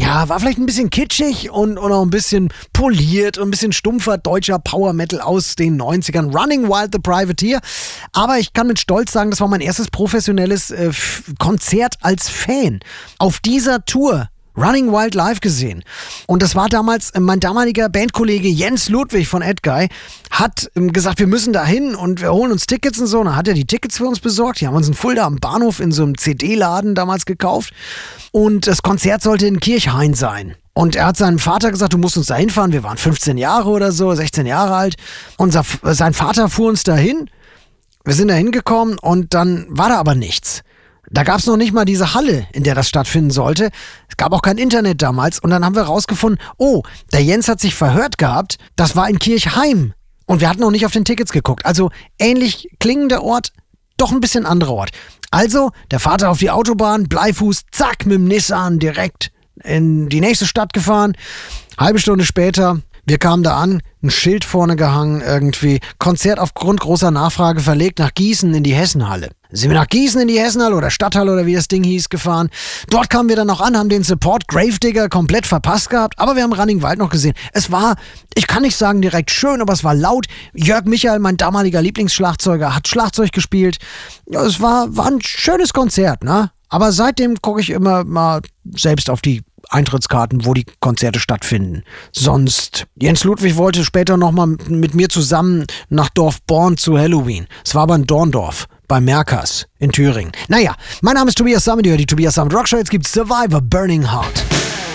Ja, war vielleicht ein bisschen kitschig und auch ein bisschen poliert und ein bisschen stumpfer deutscher Power Metal aus den 90ern. Running Wild the Privateer. Aber ich kann mit Stolz sagen, das war mein erstes professionelles Konzert als Fan. Auf dieser Tour Running Wild live gesehen. Und das war damals, mein damaliger Bandkollege Jens Ludwig von Edguy hat gesagt, wir müssen da hin und wir holen uns Tickets und so. Und dann hat er die Tickets für uns besorgt. Die haben uns in Fulda am Bahnhof in so einem CD-Laden damals gekauft. Und das Konzert sollte in Kirchhain sein. Und er hat seinem Vater gesagt, du musst uns da hinfahren. Wir waren 15 Jahre oder so, 16 Jahre alt. Und sein Vater fuhr uns dahin. Wir sind da hingekommen und dann war da aber nichts. Da gab es noch nicht mal diese Halle, in der das stattfinden sollte. Es gab auch kein Internet damals. Und dann haben wir rausgefunden, oh, der Jens hat sich verhört gehabt. Das war in Kirchheim. Und wir hatten noch nicht auf den Tickets geguckt. Also ähnlich klingender Ort, doch ein bisschen anderer Ort. Also der Vater auf die Autobahn, Bleifuß, zack, mit dem Nissan direkt in die nächste Stadt gefahren. Halbe Stunde später, wir kamen da an, ein Schild vorne gehangen irgendwie. Konzert aufgrund großer Nachfrage verlegt nach Gießen in die Hessenhalle. Sind wir nach Gießen in die Hessenhalle oder Stadthalle oder wie das Ding hieß gefahren. Dort kamen wir dann noch an, haben den Support Gravedigger komplett verpasst gehabt, aber wir haben Running Wild noch gesehen. Es war, ich kann nicht sagen direkt schön, aber es war laut. Jörg Michael, mein damaliger Lieblingsschlagzeuger, hat Schlagzeug gespielt. Ja, es war ein schönes Konzert, ne? Aber seitdem gucke ich immer mal selbst auf die Eintrittskarten, wo die Konzerte stattfinden. Sonst, Jens Ludwig wollte später nochmal mit mir zusammen nach Dorfborn zu Halloween. Es war aber in Dorndorf, bei Merkers in Thüringen. Naja, mein Name ist Tobias Sammet, ihr hört die Tobias Sammet Rockshow. Jetzt gibt's Survivor Burning Heart.